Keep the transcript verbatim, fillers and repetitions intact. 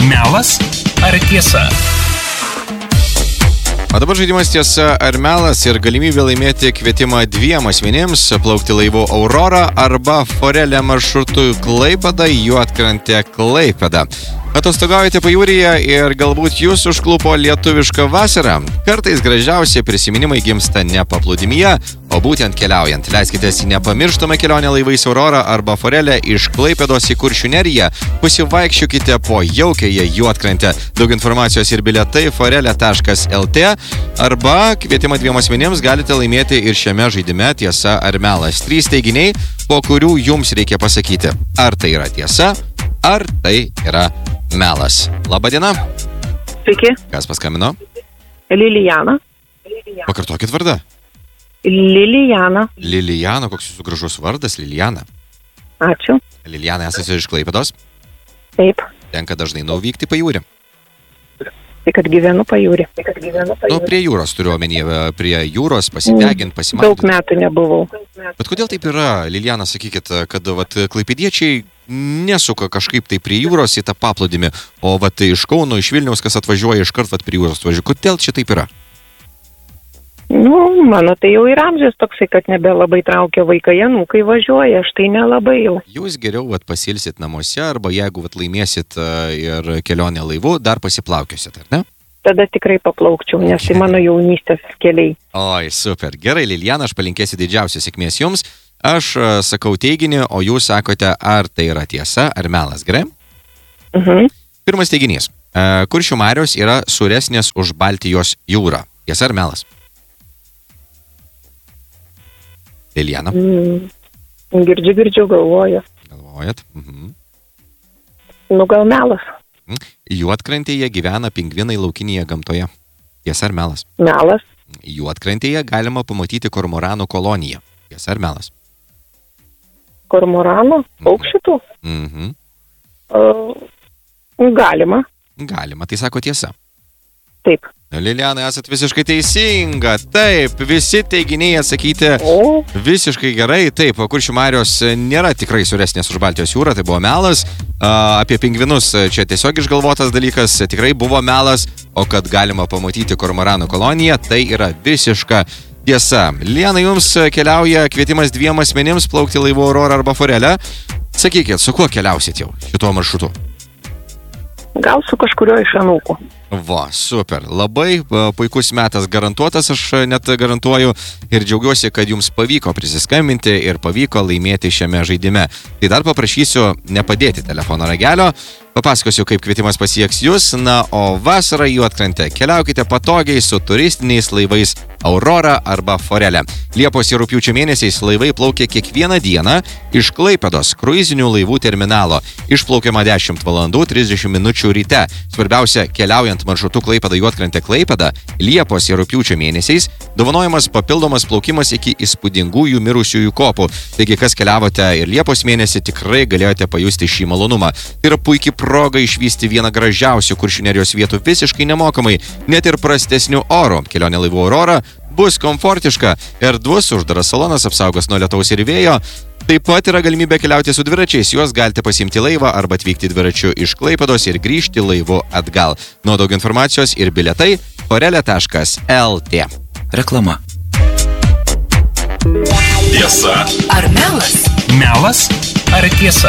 Melas ar tiesa? O dabar žaidimas tiesa ar melas ir galimybė laimėti kvietimą dviem asmenims plaukti laivu Aurora arba Forelė maršrutu Klaipėda, Juodkrantė, Klaipėda. Atostogaujate pajūryje ir galbūt jūs užklupo lietuvišką vasarą. Kartais gražiausi prisiminimai gimsta ne paplūdimyje, o būtent keliaujant. Leiskitės į nepamirštamą kelionę laivais Aurora arba Forelė iš Klaipėdos į Kuršių neriją. Pasivaikščiokite po jaukiąją Juodkrantę. Daug informacijos ir bilietai forelė taškas lt arba kvietimą dviem asmenims galite laimėti ir šiame žaidime tiesa ar melas. Trys teiginiai, po kurių jums reikia pasakyti, ar tai yra tiesa, ar tai yra melas. Labadiena. Sveiki. Kas paskambino? Lilijana. Pakartokit vardą. Lilijana. Lilijana, koks jūsų gražus vardas, Lilijana. Ačiū. Lilijana, esate iš Klaipėdos? Taip. Tenka dažnai nuvykti pajūrį. Tai kad gyvenu pajūrį. Tai kad gyvenu pajūrį. Nu, prie jūros turiu omenyje, prie jūros pasidegint, pasimatyti. Daug metų nebuvau. Bet kodėl taip yra, Lilijana, sakykit, kad vat, klaipėdiečiai nesuka kažkaip tai prie jūros į tą paplūdimį, o vat, iš Kauno, iš Vilniaus, kas atvažiuoja iškart vat, prie jūros važiuoja. Kodėl čia taip yra? Nu, mano tai jau yra amžius toksai, kad nebelabai traukia vaikai, anūkai važiuoja, aš tai nelabai jau. Jūs geriau vat, pasilsit namuose, arba jeigu vat, laimėsit uh, ir kelionę laivu, dar pasiplaukiosit, ar ne? Tada tikrai paplaukčiau, nes tai mano jaunystės keliai. Oi, super. Gerai, Lilijana, aš palinkėsiu didžiausios sėkmės jums. Aš uh, sakau teiginį, o jūs sakote, ar tai yra tiesa, ar melas, gerai? Mhm. Pirmas teiginys. Uh, Kuršių marios yra suresnės už Baltijos jūrą. Tiesa ar melas? Lilijana. Mm. Girdžiu, girdžiu, galvoju. Galvojat? Mhm. Nu, gal melas. Juodkrantėje gyvena pingvinai laukinėje gamtoje. Tiesa ar melas? Melas. Juodkrantėje galima pamatyti kormoranų koloniją. Tiesa ar melas? Kormoranų? Paukščių? Mhm. Uh, galima. Galima, tai sako tiesa. Taip. Lilijana, esat visiškai teisinga. Taip, visi teiginiai atsakyti O. visiškai gerai. Taip, Kuršių marios nėra tikrai suresnės už Baltijos jūrą, tai buvo melas. A, apie pingvinus čia tiesiog išgalvotas dalykas, tikrai buvo melas, o kad galima pamatyti kormoranų koloniją, tai yra visiška tiesa. Lilijana, jums keliauja kvietimas dviem asmenims plaukti laivu Aurora arba Forelė. Sakykit, su kuo keliausit jau šituo maršrutu? Gal su kažkurio iš anūkų. Va, super. Labai puikus metas garantuotas, aš net garantuoju ir džiaugiuosi, kad jums pavyko prisiskambinti ir pavyko laimėti šiame žaidime. Tai dar paprašysiu nepadėti telefono ragelio, papasakosiu, kaip kvietimas pasieks jūs, na, o vasarą Juodkrantę keliaukite patogiai su turistiniais laivais Aurora arba Forelė. Liepos ir rugpjūčio mėnesiais laivai plaukia kiekvieną dieną iš Klaipėdos kruizinių laivų terminalo. Išplaukiama dešimt valandų trisdešimt minučių ryte. Svarbiausia, keliaujant maršrutu Klaipėda Juodkrantė Klaipėda, Liepos ir rugpjūčio mėnesiais dovanojamas papildomas plaukimas iki įspūdingųjų mirusiųjų kopų. Taigi, kas keliavote ir Liepos mėnesį, tikrai galėjote pajusti šį malonumą. Tai yra puikiai proga išvysti vieną gražiausių Kuršių nerijos vietų visiškai nemokamai, net ir prastesnių orų. Kelionė laivu Aurora bus komfortiška, erdvus uždaras salonas apsaugos nuo lietaus ir vėjo. Taip pat yra galimybė keliauti su dviračiais, juos galite pasiimti laivą arba atvykti dviračiu iš Klaipėdos ir grįžti laivu atgal. Nuo daug informacijos ir bilietai forelė taškas lt. Reklama. Tiesa ar melas? Melas ar tiesa?